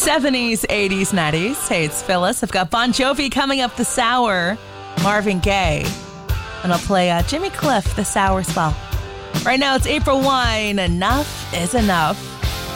70s, 80s, 90s. Hey, it's Phyllis. I've got Bon Jovi coming up this hour, Marvin Gaye, and I'll play Jimmy Cliff this hour as well. Right now, it's April Wine. Enough is enough.